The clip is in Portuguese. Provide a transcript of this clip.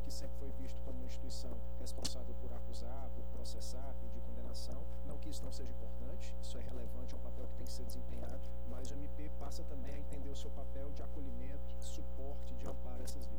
que sempre foi visto como uma instituição responsável por acusar, por processar, pedir condenação. Não que isso não seja importante, isso é relevante, é um papel que tem que ser desempenhado, mas o MP passa também a entender o seu papel de acolhimento, de suporte, de amparo a essas vítimas.